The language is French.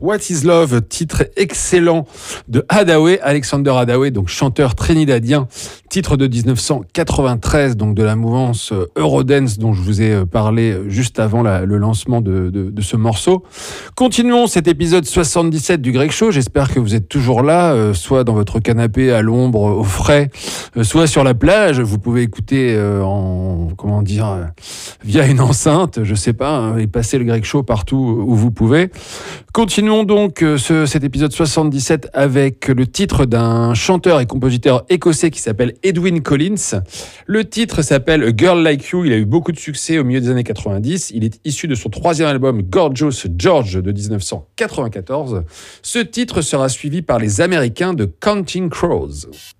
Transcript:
What is Love, titre excellent de Hadaway, Alexander Hadaway, donc chanteur trinidadien, titre de 1993, donc de la mouvance Eurodance dont je vous ai parlé juste avant le lancement de ce morceau. Continuons cet épisode 77 du Greg Show, j'espère que vous êtes toujours là, soit dans votre canapé à l'ombre, au frais, soit sur la plage, vous pouvez écouter via une enceinte, je sais pas, et passer le Greg Show partout où vous pouvez. Continuons donc cet épisode 77 avec le titre d'un chanteur et compositeur écossais qui s'appelle Edwyn Collins. Le titre s'appelle A Girl Like You. Il a eu beaucoup de succès au milieu des années 90. Il est issu de son troisième album Gorgeous George de 1994. Ce titre sera suivi par les Américains de Counting Crows.